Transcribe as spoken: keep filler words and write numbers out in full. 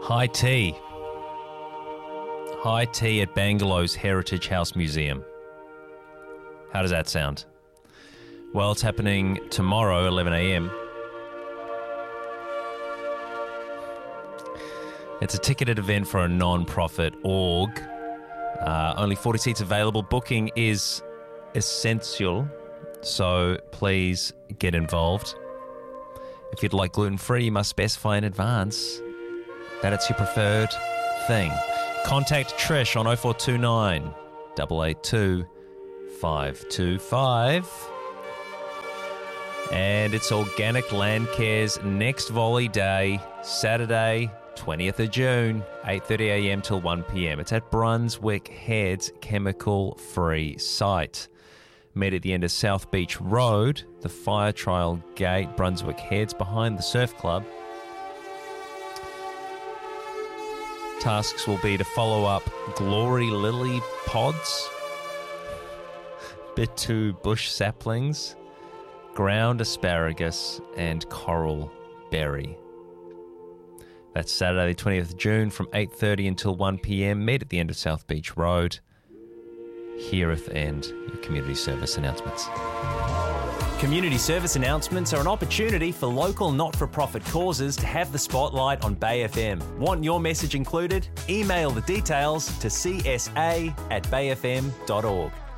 High tea. High tea at Bangalow's Heritage House Museum. How does that sound? Well, it's happening tomorrow, eleven a.m. It's a ticketed event for a non-profit org. Uh, only forty seats available. Booking is essential, so please get involved. If you'd like gluten-free, you must specify in advance that it's your preferred thing. Contact Trish on oh four two nine, eight eight two, five two five. And it's Organic Land Care's next volley day, Saturday, twentieth of June, eight thirty a.m. till one p.m. It's at Brunswick Head's chemical-free site. Meet at the end of South Beach Road, the Fire Trial Gate, Brunswick Heads, behind the Surf Club. Tasks will be to follow up glory lily pods, bit two bush saplings, ground asparagus, and coral berry. That's Saturday, the twentieth of June, from eight thirty until one p.m. Meet at the end of South Beach Road. Hereth end your community service announcements. Community service announcements are an opportunity for local not-for-profit causes to have the spotlight on Bay F M. Want your message included? Email the details to c s a at bay f m dot org.